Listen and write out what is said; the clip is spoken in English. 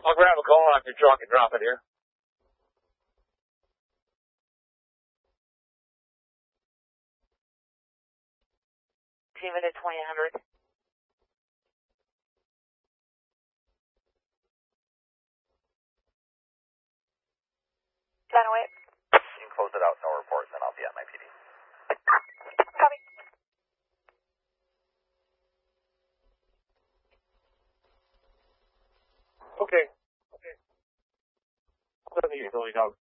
I'll grab a call off your truck and drop it here. T-minute 2000. Line away. You can close it out, no reports, and I'll be at my PD. Copy. Okay. I'll send the utility dog.